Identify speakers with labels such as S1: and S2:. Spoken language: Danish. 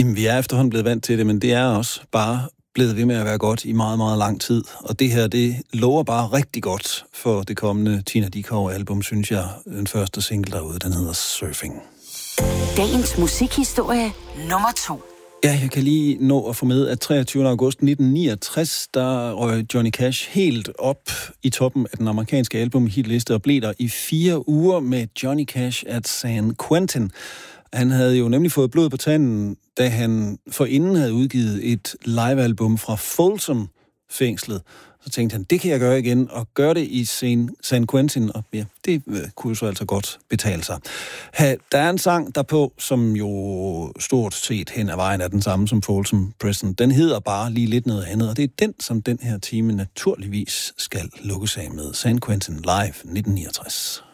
S1: Vi er efterhånden blevet vant til det, men det er også bare blevet ved med at være godt i meget, meget lang tid. Og det her, det lover bare rigtig godt for det kommende Tina Dickow-album, synes jeg. Den første single derude, den hedder Surfing.
S2: Dagens musikhistorie nummer 2.
S1: Ja, jeg kan lige nå at få med, at 23. august 1969, der røg Johnny Cash helt op i toppen af den amerikanske albumhitliste og blev der i 4 uger med Johnny Cash at San Quentin. Han havde jo nemlig fået blod på tanden, da han forinden havde udgivet et livealbum fra Folsom-fængslet. Så tænkte han, det kan jeg gøre igen, og gøre det i San Quentin, og ja, det kunne så altså godt betale sig. Der er en sang derpå, som jo stort set hen ad vejen er den samme som Folsom Prison. Den hedder bare lige lidt noget andet, og det er den, som den her time naturligvis skal lukkes af med. San Quentin Live 1969.